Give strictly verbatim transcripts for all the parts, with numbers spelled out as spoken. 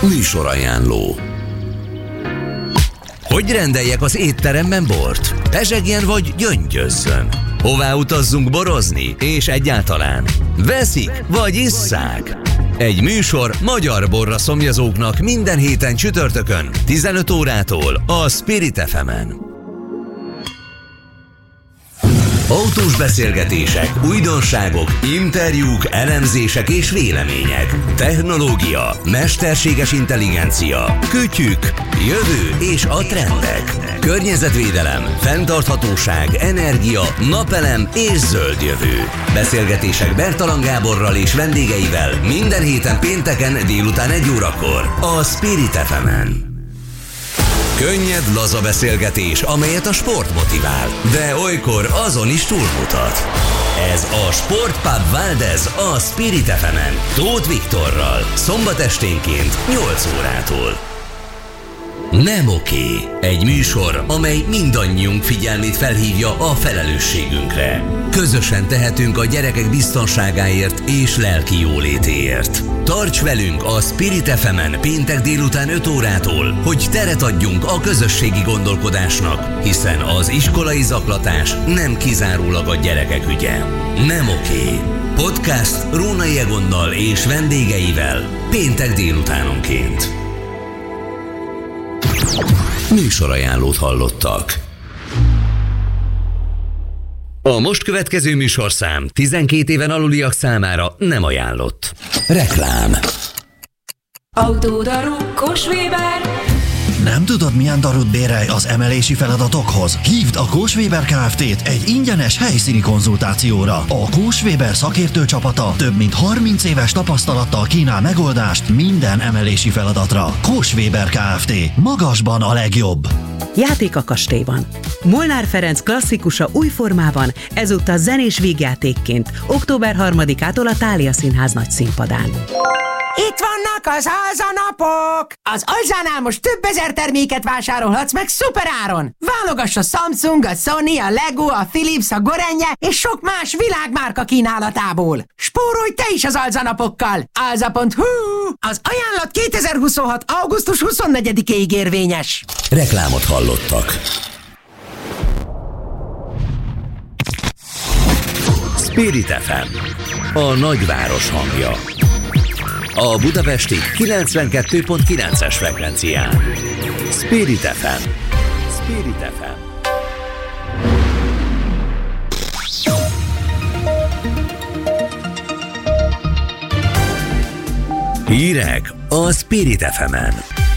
Műsorajánló. Hogy rendeljek az étteremben bort? Pezsegjen vagy gyöngyözzön? Hová utazzunk borozni? És egyáltalán veszik vagy isszák? Egy műsor magyar borra szomjazóknak minden héten csütörtökön tizenöt órától a Spirit ef emen. Autós beszélgetések, újdonságok, interjúk, elemzések és vélemények. Technológia, mesterséges intelligencia, kütyük, jövő és a trendek. Környezetvédelem, fenntarthatóság, energia, napelem és zöld jövő. Beszélgetések Bertalan Gáborral és vendégeivel minden héten pénteken délután egy órakor a Spirit ef emen. Könnyed, laza beszélgetés, amelyet a sport motivál, de olykor azon is túlmutat. Ez a Sportpub Valdez a Spirit ef emen, Tóth Viktorral, szombat esténként nyolc órától. Nem oké. Egy műsor, amely mindannyiunk figyelmét felhívja a felelősségünkre. Közösen tehetünk a gyerekek biztonságáért és lelki jólétéért. Tarts velünk a Spirit ef emen péntek délután öt órától, hogy teret adjunk a közösségi gondolkodásnak, hiszen az iskolai zaklatás nem kizárólag a gyerekek ügye. Nem oké. Podcast Rónai Egonnal és vendégeivel péntek délutánonként. Műsorajánlót hallottak. A most következő műsorszám tizenkét éven aluliak számára nem ajánlott. Reklám. Autódaru Kós-Weber. Nem tudod, milyen darut bérelj az emelési feladatokhoz? Hívd a Kós-Weber Kft-t egy ingyenes helyszíni konzultációra. A Kós-Weber szakértő csapata több mint harminc éves tapasztalattal kínál megoldást minden emelési feladatra. Kós-Weber Kft. Magasban a legjobb. Játék a kastélyban. Molnár Ferenc klasszikusa új formában, ezúttal zenés vígjátékként, október harmadikától a Thália Színház nagy színpadán. Itt vannak az alzanapok! Az Alzánál most több ezer terméket vásárolhatsz meg szuperáron! Válogass a Samsung, a Sony, a Lego, a Philips, a Gorenje és sok más világmárka kínálatából! Spórolj te is az alzanapokkal! alza pont hu. Az ajánlat kétezer-huszonhat. augusztus huszonnegyedikéig érvényes! Reklámot hallottak. Spirit ef em, a nagyváros hangja. A budapesti kilencvenkettő pont kilences frekvencián. Spirit ef em. Spirit ef em. Hírek a Spirit ef emen.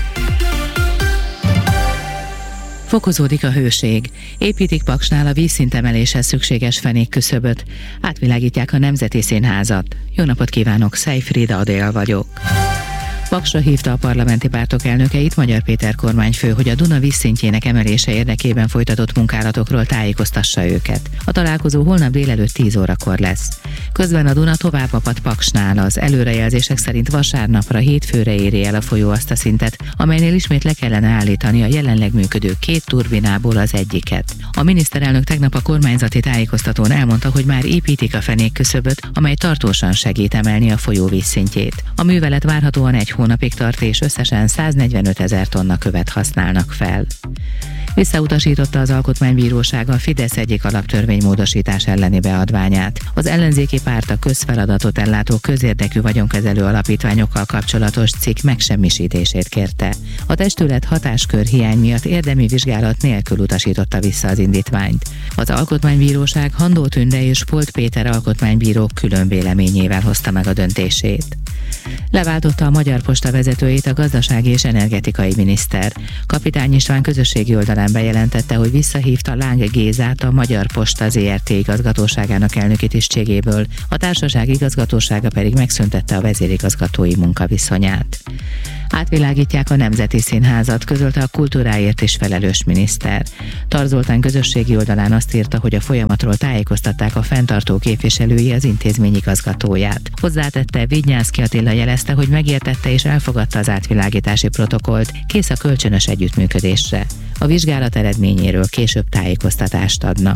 Fokozódik a hőség. Építik Paksnál a vízszintemeléshez szükséges fenékküszöböt. Átvilágítják a Nemzeti Színházat. Jó napot kívánok, Szejfrida Adél vagyok. Paksra hívta a parlamenti pártok elnökeit Magyar Péter kormányfő, hogy a Duna vízszintjének emelése érdekében folytatott munkálatokról tájékoztassa őket. A találkozó holnap délelőtt tíz órakor lesz. Közben a Duna tovább apad Paksnál, az előrejelzések szerint vasárnapra hétfőre éri el a folyó azt a szintet, amelynél ismét le kellene állítani a jelenleg működő két turbinából az egyiket. A miniszterelnök tegnap a kormányzati tájékoztatón elmondta, hogy már építik a fenékküszöböt, amely tartósan segít emelni a folyó vízszintjét. A művelet várhatóan egy hónapig tart, és összesen száznegyvenöt ezer tonna követ használnak fel. Visszautasította az Alkotmánybíróság a Fidesz egyik alaptörvénymódosítás elleni beadványát. Az ellenzéki párt a közfeladatot ellátó közérdekű vagyonkezelő alapítványokkal kapcsolatos cikk megsemmisítését kérte. A testület hatáskör hiány miatt érdemi vizsgálat nélkül utasította vissza az indítványt. Az Alkotmánybíróság Handó Tünde és Polt Péter alkotmánybírók külön véleményével hozta meg a döntését. Leváltotta a Magyar Posta vezetőjét a gazdasági és energetikai miniszter. Kapitány István közösségi oldalán bejelentette, hogy visszahívta Láng Gézát, a Magyar Posta zé er té igazgatóságának elnöki tisztségéből, a társaság igazgatósága pedig megszüntette a vezérigazgatói munkaviszonyát. Átvilágítják a Nemzeti Színházat, közölte a kultúráért is felelős miniszter. Tarz Zoltán közösségi oldalán azt írta, hogy a folyamatról tájékoztatták a fenntartó képviselői az intézmény igazgatóját. Hozzátette, Vidnyánszky Attila jelezte, hogy megértette és elfogadta az átvilágítási protokollt, kész a kölcsönös együttműködésre. A vizsgálat eredményéről később tájékoztatást adnak.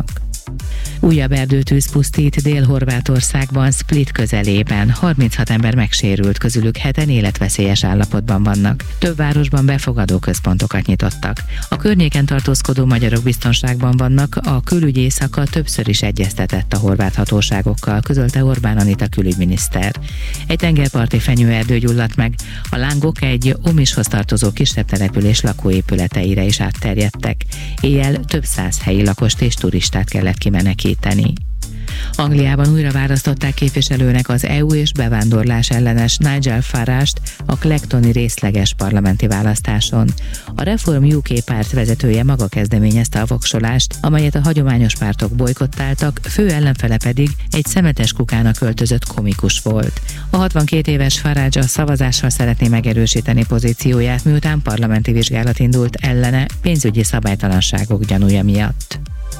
Újabb erdőtűz pusztít Dél-Horvátországban, Split közelében. harminchat ember megsérült, közülük heten életveszélyes állapotban vannak. Több városban befogadó központokat nyitottak. A környéken tartózkodó magyarok biztonságban vannak, a külügyészaka többször is egyeztetett a horvát hatóságokkal, közölte Orbán Anita külügyminiszter. Egy tengerparti fenyőerdő gyulladt meg, a lángok egy Omishoz tartozó kisebb település lakóépületeire is átterjedtek. Éjjel több száz helyi lakost és turistát kellett kimenekíteni. Angliában újra választották képviselőnek az é u és bevándorlás ellenes Nigel Farage-t a Clactoni részleges parlamenti választáson. A Reform u ká párt vezetője maga kezdeményezte a voksolást, amelyet a hagyományos pártok bojkottáltak, fő ellenfele pedig egy szemetes kukának öltözött komikus volt. A hatvankét éves Farage a szavazással szeretné megerősíteni pozícióját, miután parlamenti vizsgálat indult ellene pénzügyi szabálytalanságok gyanúja miatt.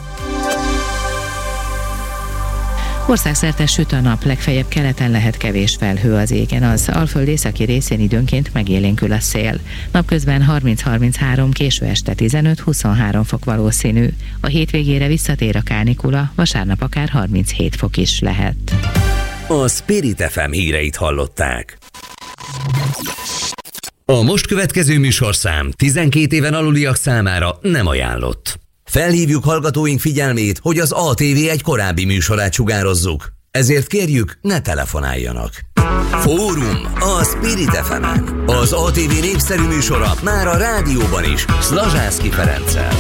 Országszerte süt a nap, legfeljebb keleten lehet kevés felhő az égen, az Alföld északi részén időnként megélénkül a szél. Napközben harminc-harminchárom, késő este tizenöt-huszonhárom fok valószínű. A hétvégére visszatér a kánikula, vasárnap akár harminchét fok is lehet. A Spirit ef em híreit hallották. A most következő műsorszám tizenkét éven aluliak számára nem ajánlott. Felhívjuk hallgatóink figyelmét, hogy az á té vé egy korábbi műsorát sugározzuk. Ezért kérjük, ne telefonáljanak. Fórum a Spirit ef emen. Az á té vé népszerű műsora már a rádióban is, Szlazsánszky Ferenccel.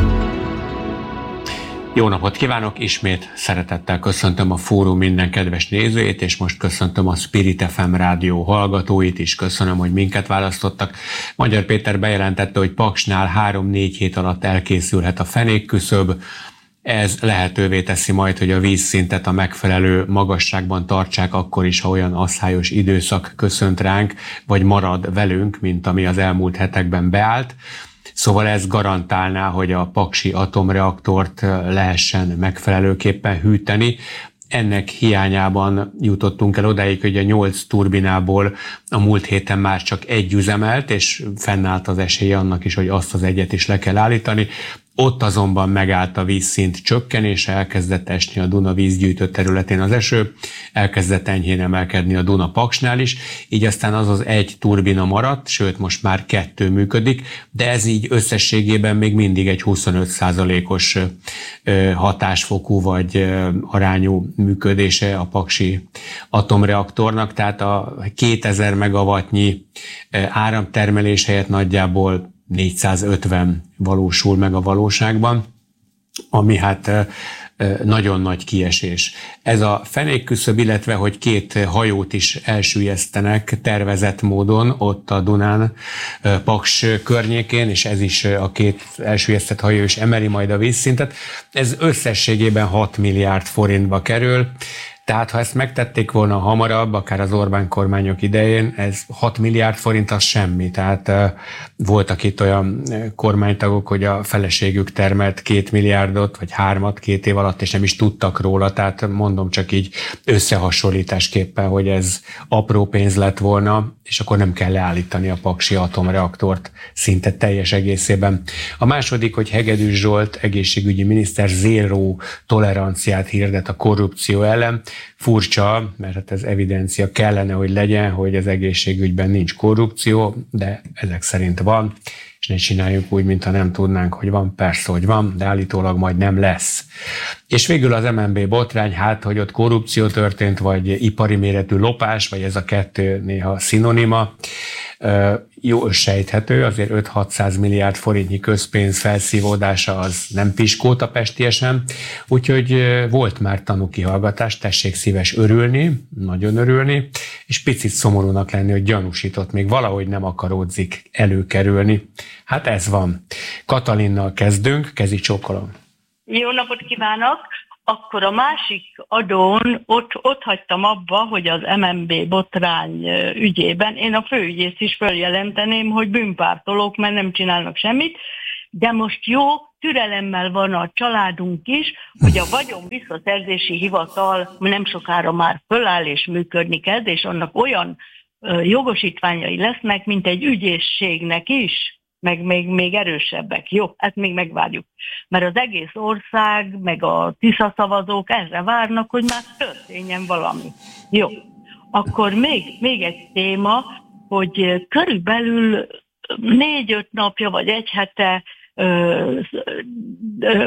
Jó napot kívánok! Ismét szeretettel köszöntöm a Fórum minden kedves nézőjét, és most köszöntöm a Spirit ef em rádió hallgatóit is. Köszönöm, hogy minket választottak. Magyar Péter bejelentette, hogy Paksnál három-négy hét alatt elkészülhet a fenékküszöb. Ez lehetővé teszi majd, hogy a vízszintet a megfelelő magasságban tartsák akkor is, ha olyan asszályos időszak köszönt ránk, vagy marad velünk, mint ami az elmúlt hetekben beállt. Szóval ez garantálná, hogy a paksi atomreaktort lehessen megfelelőképpen hűteni. Ennek hiányában jutottunk el odáig, hogy a nyolc turbinából a múlt héten már csak egy üzemelt, és fennállt az esély annak is, hogy azt az egyet is le kell állítani. Ott azonban megállt a vízszint csökkenése, elkezdett esni a Duna vízgyűjtő területén az eső, elkezdett enyhén emelkedni a Duna Paksnál is, így aztán az az egy turbina maradt, sőt most már kettő működik, de ez így összességében még mindig egy huszonöt százalékos hatásfokú vagy arányú működése a paksi atomreaktornak, tehát a kétezer megawattnyi áramtermelés helyett nagyjából négyszázötven valósul meg a valóságban, ami hát nagyon nagy kiesés. Ez a fenékküszöb, illetve hogy két hajót is elsüllyesztenek tervezett módon ott a Dunán, Paks környékén, és ez is a két elsüllyesztett hajó is emeli majd a vízszintet. Ez összességében hat milliárd forintba kerül. Tehát ha ezt megtették volna hamarabb, akár az Orbán kormányok idején, ez hat milliárd forint az semmi. Tehát uh, voltak itt olyan kormánytagok, hogy a feleségük termelt két milliárdot, vagy hármat két év alatt, és nem is tudtak róla. Tehát mondom csak így összehasonlításképpen, hogy ez apró pénz lett volna, és akkor nem kell leállítani a paksi atomreaktort szinte teljes egészében. A második, hogy Hegedűs Zsolt egészségügyi miniszter zéró toleranciát hirdet a korrupció ellen. Furcsa, mert hát ez evidencia kellene, hogy legyen, hogy az egészségügyben nincs korrupció, de ezek szerint van, és ne csináljuk úgy, mintha nem tudnánk, hogy van, persze, hogy van, de állítólag majd nem lesz. És végül az em en bé botrány, hát, hogy ott korrupció történt, vagy ipari méretű lopás, vagy ez a kettő néha szinonima, jó sejthető, azért öt-hatszáz milliárd forintnyi közpénz felszívódása az nem piskóta pestiesen, úgyhogy volt már tanúkihallgatás, tessék szíves örülni, nagyon örülni, és picit szomorúnak lenni, hogy gyanúsított még valahogy nem akaródzik előkerülni. Hát ez van. Katalinnal kezdünk, kezi csókolom. Jó napot kívánok! Akkor a másik adón ott, ott hagytam abba, hogy az em en bé botrány ügyében én a főügyészt is feljelenteném, hogy bűnpártolók, mert nem csinálnak semmit, de most jó, türelemmel van a családunk is, hogy a vagyon visszaszerzési hivatal nem sokára már föláll és működni kezd, és annak olyan jogosítványai lesznek, mint egy ügyészségnek is. meg még, még erősebbek. Jó, ezt még megvárjuk. Mert az egész ország, meg a Tisza szavazók erre várnak, hogy már történjen valami. Jó, akkor még, még egy téma, hogy körülbelül négy-öt napja, vagy egy hete ö, ö,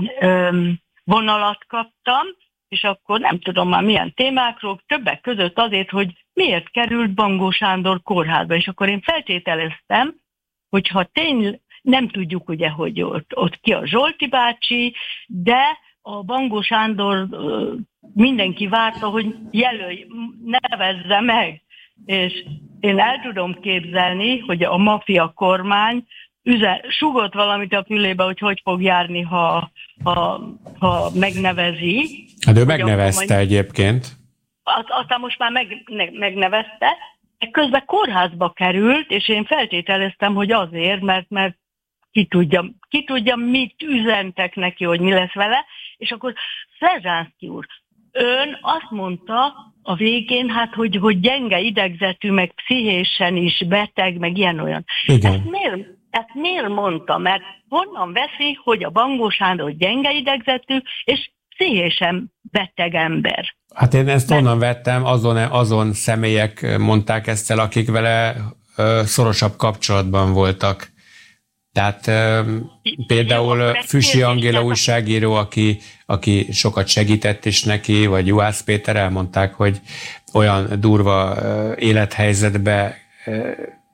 ö, vonalat kaptam, és akkor nem tudom már milyen témákról, többek között azért, hogy miért került Bangó Sándor kórházba, és akkor én feltételeztem, hogyha tényleg nem tudjuk ugye, hogy ott, ott ki a Zsolti bácsi, de a Bangó Sándor mindenki várta, hogy jelölj, nevezze meg. És én el tudom képzelni, hogy a maffia kormány üzen, sugott valamit a fülébe, hogy hogy fog járni, ha, ha, ha megnevezi. Hát ő megnevezte majd, egyébként. Aztán most már meg, megnevezte. Közben kórházba került, és én feltételeztem, hogy azért, mert, mert ki tudja, ki tudja, mit üzentek neki, hogy mi lesz vele, és akkor Szerzsánszky úr, ön azt mondta a végén, hát, hogy, hogy gyenge idegzetű, meg pszichésen is beteg, meg ilyen-olyan. Igen. Ezt miért, ezt miért mondta? Mert honnan veszi, hogy a Bangó Sándor gyenge idegzetű, és pszichésen beteg ember? Hát én ezt onnan vettem, azon, azon személyek mondták ezt el, akik vele ö, szorosabb kapcsolatban voltak. Tehát ö, például jó, Füsi Angéla újságíró, aki, aki sokat segített is neki, vagy Juhász Péter elmondták, hogy olyan durva ö, élethelyzetbe ö,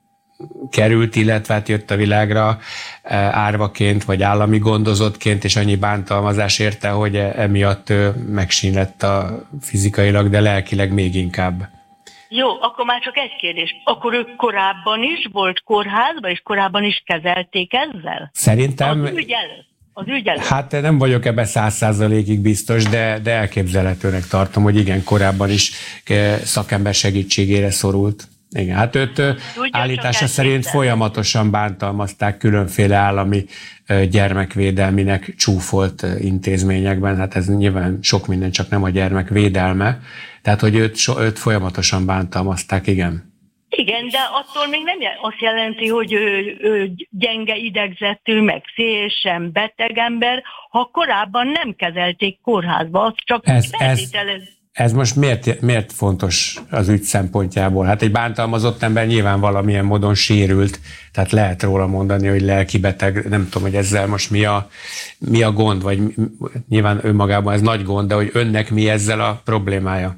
került, illetve hát jött a világra árvaként, vagy állami gondozottként, és annyi bántalmazás érte, hogy emiatt megsínlett a fizikailag, de lelkileg még inkább. Jó, akkor már csak egy kérdés. Akkor ő korábban is volt kórházban, és korábban is kezelték ezzel? Szerintem... Az ügy előtt. Az ügy előtt. Hát nem vagyok ebben száz százalékig biztos, de, de elképzelhetőnek tartom, hogy igen, korábban is szakember segítségére szorult. Igen, hát őt Tudja, állítása szerint folyamatosan bántalmazták különféle állami gyermekvédelminek csúfolt intézményekben, hát ez nyilván sok minden, csak nem a gyermekvédelme, tehát hogy őt, őt folyamatosan bántalmazták, igen. Igen, de attól még nem azt jelenti, hogy ő, ő gyenge idegzetű, meg pszichésen beteg ember, ha korábban nem kezelték kórházba, az csak ez, feltételez... Ez... Ez most miért, miért fontos az ügy szempontjából? Hát egy bántalmazott ember nyilván valamilyen módon sérült, tehát lehet róla mondani, hogy lelkibeteg, nem tudom, hogy ezzel most mi a, mi a gond, vagy nyilván önmagában ez nagy gond, de hogy önnek mi ezzel a problémája?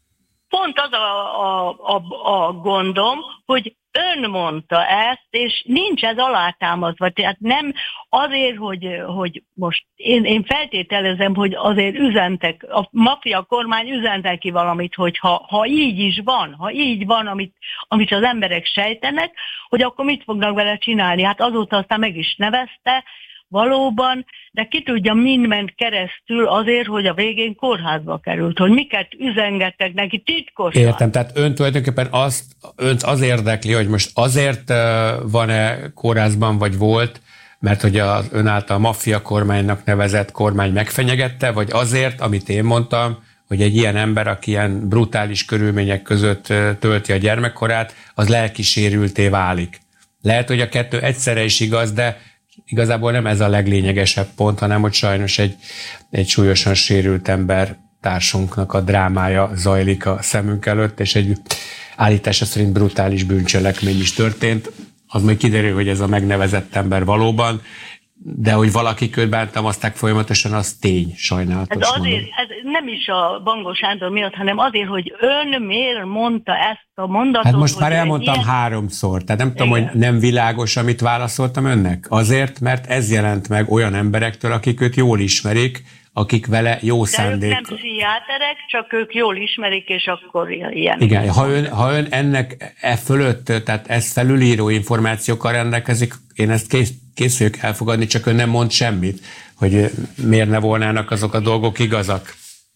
Pont az a, a, a, a gondom, hogy ön mondta ezt, és nincs ez alátámasztva. Tehát nem azért, hogy, hogy most én, én feltételezem, hogy azért üzentek, a maffia kormány üzentek ki valamit, hogy ha, ha így is van, ha így van, amit, amit az emberek sejtenek, hogy akkor mit fognak vele csinálni. Hát azóta aztán meg is nevezte, valóban, de ki tudja, mind ment keresztül azért, hogy a végén kórházba került, hogy miket üzengettek neki titkosan. Értem, tehát ön tulajdonképpen azt, önt az érdekli, hogy most azért van-e kórházban, vagy volt, mert hogy az ön által maffia kormánynak nevezett kormány megfenyegette, vagy azért, amit én mondtam, hogy egy ilyen ember, aki ilyen brutális körülmények között tölti a gyermekkorát, az lelkisérülté válik. Lehet, hogy a kettő egyszerre is igaz, de igazából nem ez a leglényegesebb pont, hanem hogy sajnos egy, egy súlyosan sérült ember társunknak a drámája zajlik a szemünk előtt, és egy állítása szerint brutális bűncselekmény is történt. Az majd kiderül, hogy ez a megnevezett ember valóban, de hogy valakik őt bántalmazták folyamatosan, az tény, sajnálatos ez azért, ez nem is a Bangó Sándor miatt, hanem azért, hogy ön miért mondta ezt a mondatot. Hát most már elmondtam ilyen... háromszor, tehát nem tudom, igen, hogy nem világos, amit válaszoltam önnek. Azért, mert ez jelent meg olyan emberektől, akik őt jól ismerik, akik vele jó de szándék. Ők nem pszichiáterek, csak ők jól ismerik, és akkor ilyen. Igen, ha ön, ha ön ennek e fölött, tehát ezt felülíró információkkal rendelkezik, én ezt kész, kész vagyok elfogadni, csak ön nem mond semmit, hogy miért ne volnának azok a dolgok igazak.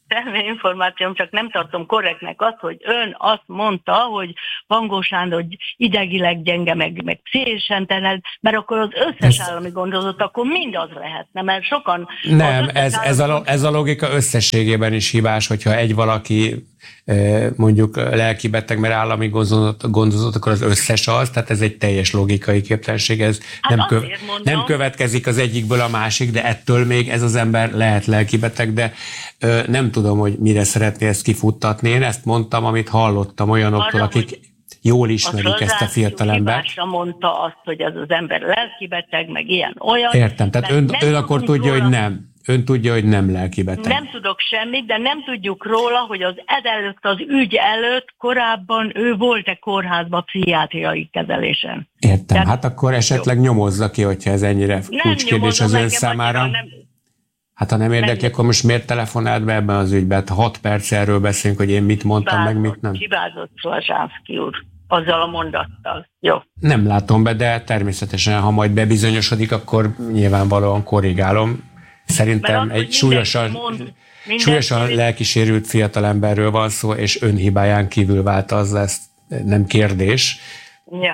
semmi információm, csak nem tartom korrektnek azt, hogy ön azt mondta, hogy Vangó Sándor idegileg gyenge, meg, meg pszichésen terhelt, mert akkor az összes ez... állami gondozott, akkor mind az lehetne, mert sokan... Nem, ez, ez, a, ez a logika összességében is hibás, hogyha egy valaki mondjuk lelkibeteg, mert állami gondozott, gondozott, akkor az összes az, tehát ez egy teljes logikai képtelenség, ez hát nem, köv, nem következik az egyikből a másik, de ettől még ez az ember lehet lelkibeteg, de ö, nem tudom, hogy mire szeretné ezt kifuttatni. Én ezt mondtam, amit hallottam olyanoktól, akik jól ismerik ezt a fiatalembert. A mondta azt, hogy ez az ember lelkibeteg, meg ilyen olyan. Értem, tehát ön, ön akkor tudja, róla, hogy nem. Ön tudja, hogy nem lelkibeteg. Nem tudok semmit, de nem tudjuk róla, hogy az edelőtt, az ügy előtt korábban ő volt-e kórházban pszichiátriai kezelésen. Értem, tehát, hát akkor esetleg jó. Nyomozza ki, hogyha ez ennyire kulcskérdés az ön számára. Nem, hát ha nem érdekli, akkor most miért telefonált be ebben az ügyben? Hát hat perc erről beszélünk, hogy én mit mondtam, Kibázott, meg mit nem. Kibázott Szlazsánszky úr azzal a mondattal. Jó. Nem látom be, de természetesen, ha majd bebizonyosodik, akkor nyilvánvalóan korrigálom. Szerintem egy súlyosan, mond, súlyosan lelkisérült fiatalemberről van szó, és önhibáján kívül vált az lesz, nem kérdés. Ja.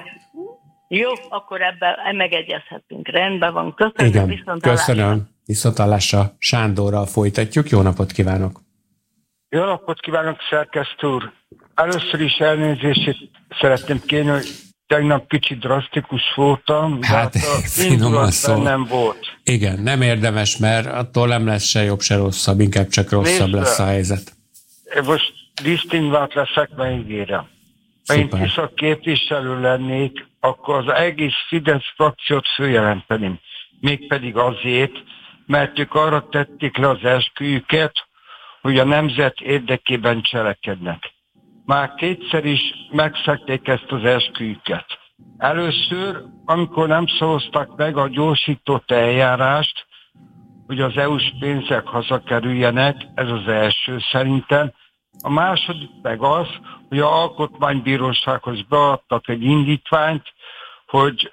Jó, akkor ebben megegyezhetünk. Rendben van. Köszönöm. Igen, viszontlátásra. Köszönöm. Viszontlátásra. Sándorral folytatjuk. Jó napot kívánok! Jó napot kívánok, szerkesztő úr! Először is elnézését szeretném kérni, hogy tegnap kicsit drasztikus voltam, de hát, hát nem volt. Igen, nem érdemes, mert attól nem lesz se jobb, se rosszabb, inkább csak rosszabb Nézd, lesz a helyzet. Most disztingvált leszek, mert ígérem. Ha én Tisza képviselő lennék, akkor az egész Fidesz frakciót följelenteném. Mégpedig azért, mert ők arra tették le az esküjüket, hogy a nemzet érdekében cselekednek. Már kétszer is megszegték ezt az esküjüket. Először, amikor nem szavaztak meg a gyorsított eljárást, hogy az é u-s pénzek hazakerüljenek, ez az első szerintem. A második meg az, hogy az alkotmánybírósághoz beadtak egy indítványt, hogy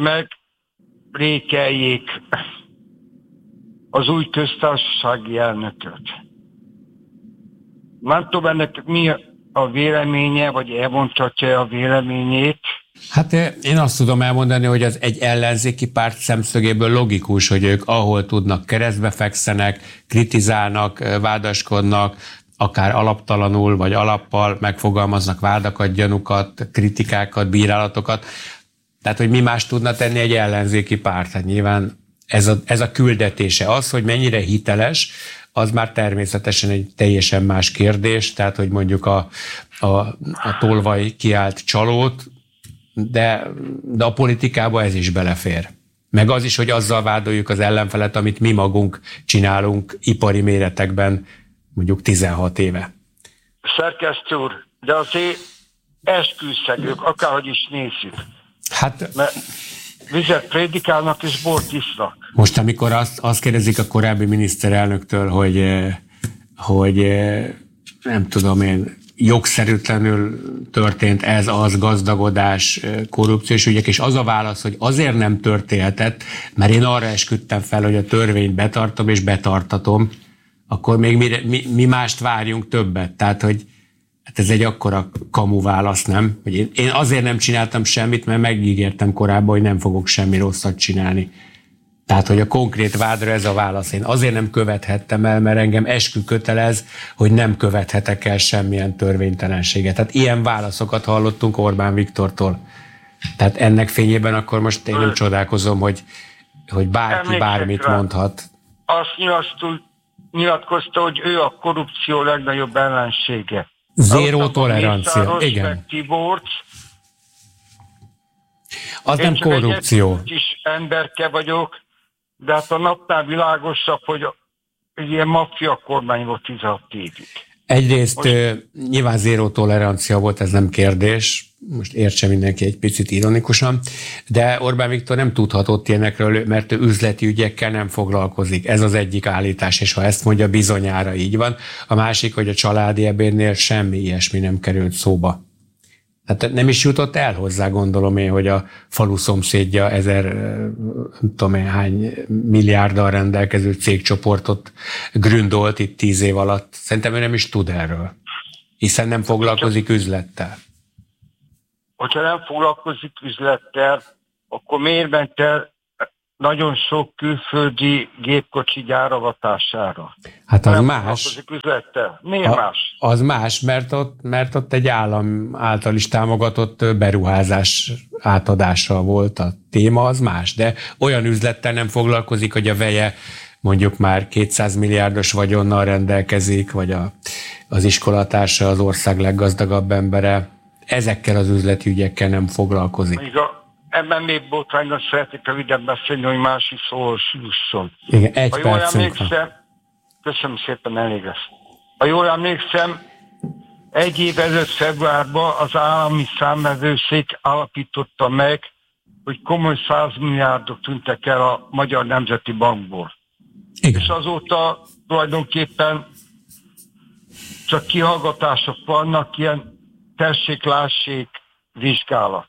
megrékeljék az új köztársasági elnököt. Nem tudom, ennek mi a véleménye, vagy elmondhatja a véleményét? Hát én azt tudom elmondani, hogy az egy ellenzéki párt szemszögéből logikus, hogy ők ahol tudnak keresztbe fekszenek, kritizálnak, vádaskodnak, akár alaptalanul vagy alappal megfogalmaznak vádakat, gyanúkat, kritikákat, bírálatokat. Tehát, hogy mi más tudna tenni egy ellenzéki párt? Hát nyilván ez a, ez a küldetése. Az, hogy mennyire hiteles, az már természetesen egy teljesen más kérdés, tehát, hogy mondjuk a, a, a tolvaj kiált csalót, de, de a politikába ez is belefér. Meg az is, hogy azzal vádoljuk az ellenfelet, amit mi magunk csinálunk ipari méretekben, mondjuk tizenhat éve. Szerkesztő úr, de azért esküszegők, akárhogy is nézzük. Hát... Mert vizet prédikálnak és bort isznak. Most, amikor azt, azt kérdezik a korábbi miniszterelnöktől, hogy, hogy nem tudom én, jogszerűtlenül történt ez, az, gazdagodás, korrupciós ügyek, és az a válasz, hogy azért nem történhetett, mert én arra esküdtem fel, hogy a törvényt betartom és betartatom, akkor még mi, mi, mi mást várjunk többet. Tehát, hogy hát ez egy akkora kamu válasz, nem? Hogy én, én azért nem csináltam semmit, mert megígértem korábban, hogy nem fogok semmi rosszat csinálni. Tehát, hogy a konkrét vádra ez a válasz. Én azért nem követhettem el, mert engem eskü kötelez, hogy nem követhetek el semmilyen törvénytelenséget. Tehát ilyen válaszokat hallottunk Orbán Viktortól. Tehát ennek fényében akkor most én nem csodálkozom, hogy, hogy bárki bármit mondhat. Azt nyilatkozta, hogy ő a korrupció legnagyobb ellensége. Zéró tolerancia. Igen. Tiborcs. Az nem korrupció. Én is emberke vagyok, de hát a napnál világosabb, hogy egy ilyen maffia kormány volt tizenhat évig. Egyrészt most... nyilván zéró tolerancia volt, ez nem kérdés, most értse mindenki egy picit ironikusan, de Orbán Viktor nem tudhatott ilyenekről, mert ő üzleti ügyekkel nem foglalkozik. Ez az egyik állítás, és ha ezt mondja, bizonyára így van. A másik, hogy a családi ebédnél semmi ilyesmi nem került szóba. Hát nem is jutott el hozzá, gondolom én, hogy a falu szomszédja ezer, nem tudom én hány milliárddal rendelkező cégcsoportot gründolt itt tíz év alatt. Szerintem ő nem is tud erről, hiszen nem foglalkozik üzlettel. Hogyha nem foglalkozik üzlettel, akkor miért ment el nagyon sok külföldi gépkocsi gyáravatására? Hát az nem más. Üzlettel. Miért a, más? Az más, mert ott, mert ott egy állam által is támogatott beruházás átadással volt a téma, az más. De olyan üzlettel nem foglalkozik, hogy a veje mondjuk már kétszáz milliárdos vagyonnal rendelkezik, vagy a, az iskolatársa az ország leggazdagabb embere. Ezekkel az üzleti ügyekkel nem foglalkozik. Még a Ebben még botrányban szeretnék röviden beszélni, hogy másik szóhoz jusson. Igen, egy ha jól percünk emlékszem, köszönöm szépen, elég lesz. Ha jól emlékszem, egy év előtt februárban az állami számvevőszék állapította meg, hogy komoly száz milliárdok tűntek el a Magyar Nemzeti Bankból. Igen. És azóta tulajdonképpen csak kihallgatások vannak, ilyen tessék-lássék vizsgálat.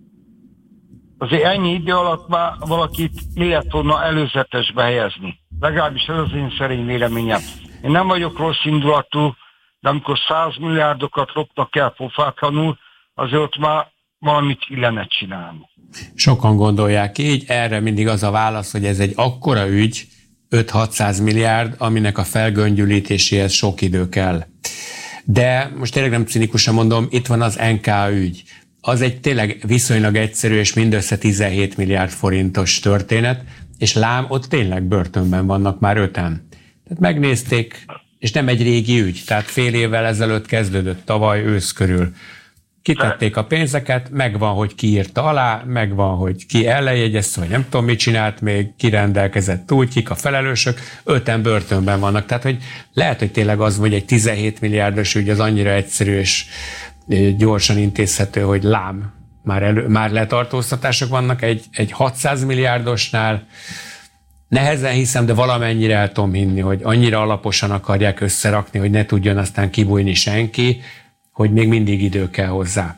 Azért ennyi idő alatt már valakit lehet volna előzetesbe helyezni. Legalábbis ez az én szerény véleményem. Én nem vagyok rossz indulatú, de amikor száz milliárdokat lopnak el pofátlanul, azért ott már valamit illene csinálni. Sokan gondolják így, erre mindig az a válasz, hogy ez egy akkora ügy, öt-hatszáz milliárd, aminek a felgöngyülítéséhez sok idő kell. De most tényleg nem cinikusan mondom, itt van az en ká ügy. Az egy tényleg viszonylag egyszerű és mindössze tizenhét milliárd forintos történet, és lám, ott tényleg börtönben vannak már öten. Tehát megnézték, és nem egy régi ügy, tehát fél évvel ezelőtt kezdődött, tavaly ősz körül. Kitették a pénzeket, megvan, hogy ki írta alá, megvan, hogy ki ellenjegyezte, vagy nem tudom, mit csinált még, ki rendelkezett úgy, kik a felelősök, öten börtönben vannak. Tehát, hogy lehet, hogy tényleg az, hogy egy tizenhét milliárdos ügy az annyira egyszerű és gyorsan intézhető, hogy lám, már, elő, már letartóztatások vannak, egy, egy hatszáz milliárdosnál nehezen hiszem, de valamennyire el tudom hinni, hogy annyira alaposan akarják összerakni, hogy ne tudjon aztán kibújni senki, hogy még mindig idő kell hozzá.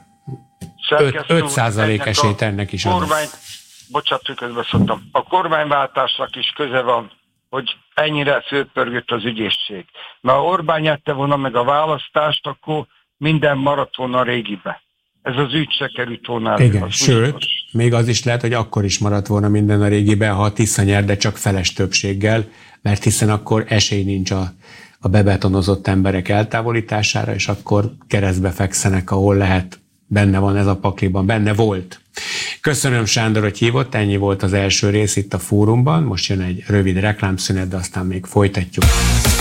öt százalék esélyt ennek is kormány, adott. Bocsánat, hogy közbeszóltam. A kormányváltásnak is köze van, hogy ennyire fölpörgött az ügyészség. Mert ha Orbán nyerte volna meg a választást, akkor minden maradt volna a régibe. Ez az ügy se került volna. Igen, sőt, biztos. Még az is lehet, hogy akkor is maradt volna minden a régibe, ha a Tisza nyer, de csak feles többséggel, mert hiszen akkor esély nincs a, a bebetonozott emberek eltávolítására, és akkor keresztbe fekszenek, ahol lehet. Benne van ez a pakliban, benne volt. Köszönöm, Sándor, hogy hívott, ennyi volt az első rész itt a fórumban, most jön egy rövid reklámszünet, de aztán még folytatjuk.